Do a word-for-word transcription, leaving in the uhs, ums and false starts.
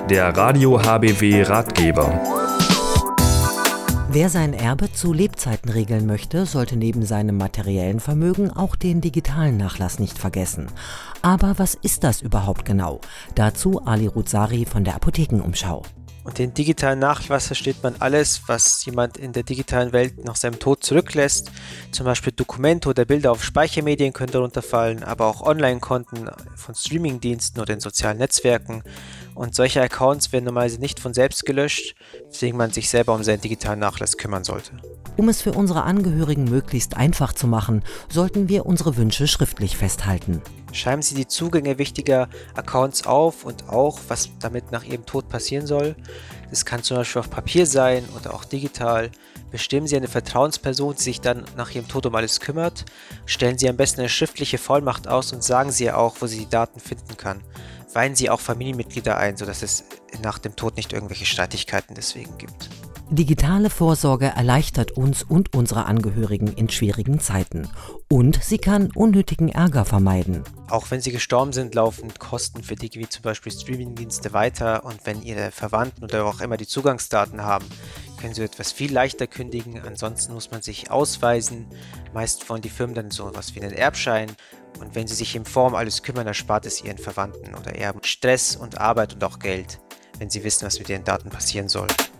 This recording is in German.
der Radio H B W Ratgeber. Wer sein Erbe zu Lebzeiten regeln möchte, sollte neben seinem materiellen Vermögen auch den digitalen Nachlass nicht vergessen. Aber was ist das überhaupt genau? Dazu Ali Ruzari von der Apothekenumschau. Und den digitalen Nachlass versteht man alles, was jemand in der digitalen Welt nach seinem Tod zurücklässt. Zum Beispiel Dokumente oder Bilder auf Speichermedien können darunter fallen, aber auch Online-Konten von Streamingdiensten oder in sozialen Netzwerken. Und solche Accounts werden normalerweise nicht von selbst gelöscht, weswegen man sich selber um seinen digitalen Nachlass kümmern sollte. Um es für unsere Angehörigen möglichst einfach zu machen, sollten wir unsere Wünsche schriftlich festhalten. Schreiben Sie die Zugänge wichtiger Accounts auf und auch, was damit nach Ihrem Tod passieren soll. Das kann zum Beispiel auf Papier sein oder auch digital. Bestimmen Sie eine Vertrauensperson, die sich dann nach Ihrem Tod um alles kümmert. Stellen Sie am besten eine schriftliche Vollmacht aus und sagen Sie ihr auch, wo sie die Daten finden kann. Weihen Sie auch Familienmitglieder ein, sodass es nach dem Tod nicht irgendwelche Streitigkeiten deswegen gibt. Digitale Vorsorge erleichtert uns und unsere Angehörigen in schwierigen Zeiten. Und sie kann unnötigen Ärger vermeiden. Auch wenn sie gestorben sind, laufen Kosten für Dinge wie zum Beispiel Streamingdienste weiter. Und wenn Ihre Verwandten oder auch immer die Zugangsdaten haben, können Sie etwas viel leichter kündigen. Ansonsten muss man sich ausweisen. Meist wollen die Firmen dann so etwas wie einen Erbschein. Und wenn Sie sich in Form alles kümmern, erspart es Ihren Verwandten oder Erben Stress und Arbeit und auch Geld, wenn Sie wissen, was mit Ihren Daten passieren soll.